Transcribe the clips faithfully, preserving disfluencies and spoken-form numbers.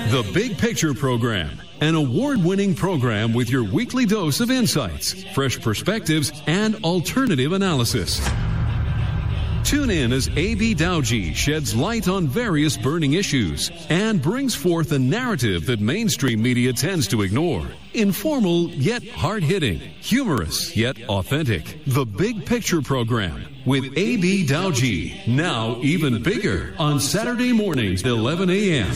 The Big Picture Program, an award-winning program with your weekly dose of insights, fresh perspectives, and alternative analysis. Tune in as A B Dowji sheds light on various burning issues and brings forth a narrative that mainstream media tends to ignore. Informal yet hard-hitting, humorous yet authentic. The Big Picture Program with A B Dowji, now even bigger on Saturday mornings at eleven a.m.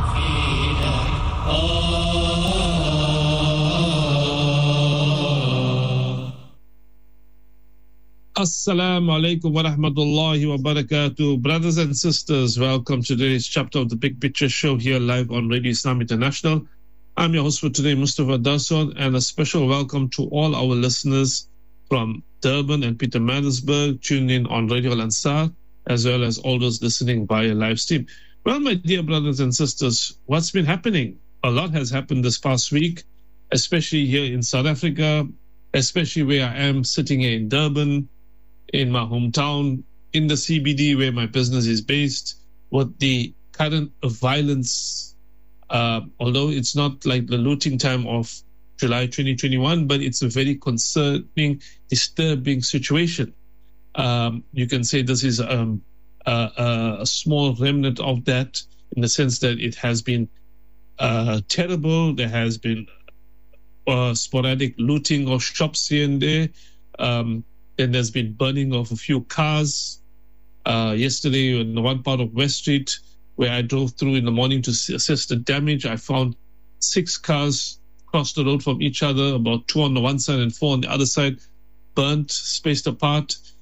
Assalamu alaikum wa rahmatullahi wa barakatuh. Brothers and sisters, welcome to today's chapter of the Big Picture Show here live on Radio Islam International. I'm your host for today, Mustafa Dasson, and a special welcome to all our listeners from Durban and Pietermaritzburg, tuned in on Radio Al-Ansar, as well as all those listening via live stream. Well, my dear brothers and sisters, what's been happening? A lot has happened this past week, especially here in South Africa, especially where I am sitting here in Durban, in my hometown, in the C B D where my business is based, with the current violence, uh, although it's not like the looting time of July twenty twenty-one, but it's a very concerning, disturbing situation. Um, you can say this is um, a, a small remnant of that, in the sense that it has been uh, terrible. There has been uh, sporadic looting of shops here and there. Um, Then there's been burning of a few cars. Uh, yesterday, in one part of West Street, where I drove through in the morning to assess the damage, I found six cars across the road from each other, about two on the one side and four on the other side, burnt, spaced apart.